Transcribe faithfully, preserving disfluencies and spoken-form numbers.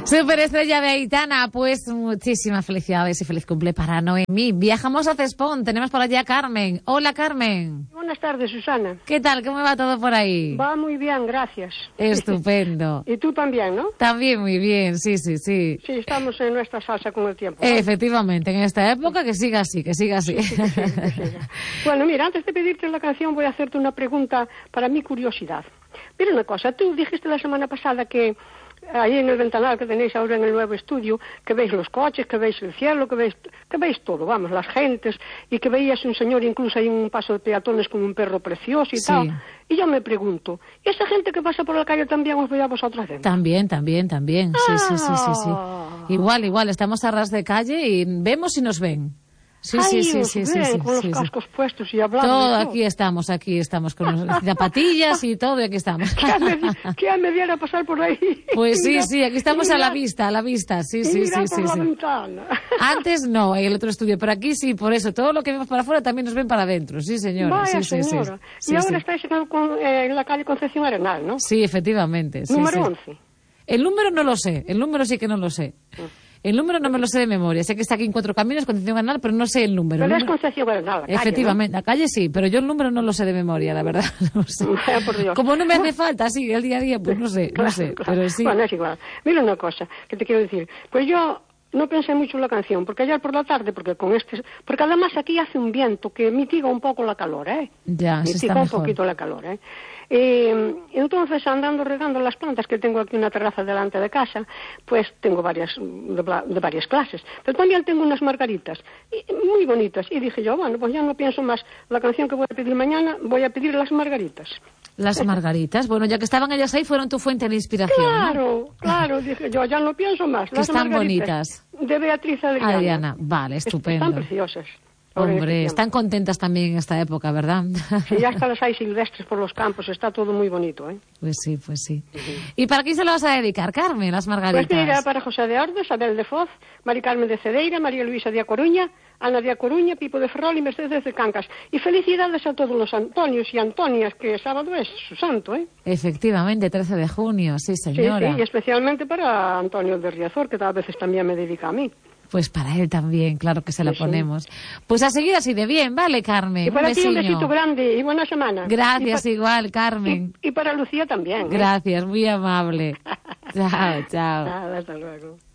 Superestrella de Aitana, pues muchísimas felicidades y feliz cumple para Noemí. Viajamos a Cespón, tenemos por allá a Carmen. Hola, Carmen. Buenas tardes, Susana. ¿Qué tal? ¿Cómo va todo por ahí? Va muy bien, gracias. Estupendo. Y tú también, ¿no? También muy bien, sí, sí, sí. Sí, estamos en nuestra salsa con el tiempo, ¿no? Efectivamente, en esta época que siga así, que siga así. Sí, que siga, que siga. Bueno, mira, antes de pedirte la canción voy a hacerte una pregunta para mi curiosidad. Mira una cosa, tú dijiste la semana pasada que ahí en el ventanal que tenéis ahora en el nuevo estudio, que veis los coches, que veis el cielo, que veis, que veis todo, vamos, las gentes, y que veías un señor incluso ahí en un paso de peatones con un perro precioso y sí. tal. Y yo me pregunto, ¿y esa gente que pasa por la calle también os ve a vosotras dentro? También, también, también, sí, sí, sí, sí, sí. Igual, igual, estamos a ras de calle y vemos y nos ven. Sí, Ay, sí, sí, sí, sí, sí, con los sí, cascos sí. puestos y hablando. Todo, y todo. aquí estamos, aquí estamos con las zapatillas y todo, y aquí estamos. ¿Qué me diera pasar por ahí? Pues sí, Mira, sí, aquí estamos mira, a la vista, a la vista, sí, sí, mira sí, por sí, la sí. ventana. Antes no, en el otro estudio, pero aquí sí, por eso, todo lo que vemos para afuera también nos ven para adentro, sí, señora. Vaya, sí, señora. Sí, sí. Y sí, ahora sí. estáis en, el, con- eh, en la calle Concepción Arenal, ¿no? Sí, efectivamente. Sí, Número sí. once. El número no lo sé, el número sí que no lo sé. El número no me lo sé de memoria, sé que está aquí en Cuatro Caminos, Concepción Arenal, pero no sé el número. Pero El es número- Concepción Arenal, la calle, Efectivamente, la calle sí, pero yo el número no lo sé de memoria, la verdad. No sé. Vaya, por Dios. Como no me hace falta, sí, el día a día, pues no sé, no Claro, sé, claro. pero sí. Bueno, es igual. Mira una cosa que te quiero decir. Pues yo no pensé mucho en la canción, porque ayer por la tarde, porque con este... Porque además aquí hace un viento que mitiga un poco la calor, ¿eh? Ya, se Mitiga está un mejor. poquito la calor, ¿eh? Eh, entonces, andando regando las plantas, que tengo aquí una terraza delante de casa, pues tengo varias, de, bla- de varias clases. Pero también tengo unas margaritas, y- muy bonitas. Y dije yo, bueno, pues ya no pienso más. La canción que voy a pedir mañana, voy a pedir las margaritas. Las margaritas, bueno, ya que estaban ellas ahí, fueron tu fuente de inspiración, ¿no? Claro, claro, dije yo, ya no pienso más. Que Las están margaritas de Beatriz Adriana. Adriana, vale, Es- estupendo. Están preciosas. ahora en este Hombre, tiempo. están contentas también en esta época, ¿verdad? Sí, ya hasta las hay silvestres por los campos, está todo muy bonito, ¿eh? Pues sí, pues sí. ¿Y para quién se lo vas a dedicar, Carmen, las margaritas? Pues mira, para José de Ordes, Abel de Foz, Mari Carmen de Cedeira, María Luisa de A Coruña, Ana de A Coruña, Pipo de Ferrol y Mercedes de Cancas. Y felicidades a todos los Antonios y Antonias, que sábado es su santo, ¿eh? Efectivamente, trece de junio, sí, señora. Sí, sí, y especialmente para Antonio de Riazor, que a veces también me dedica a mí. Pues para él también, claro que se lo Sí, sí. ponemos. Pues a seguir así de bien, ¿vale, Carmen? Y para un ti un besiño. besito grande y buena semana. Gracias, Y pa- igual, Carmen. Y, y para Lucía también, ¿eh? Gracias, muy amable. Chao, chao. Nada, hasta luego.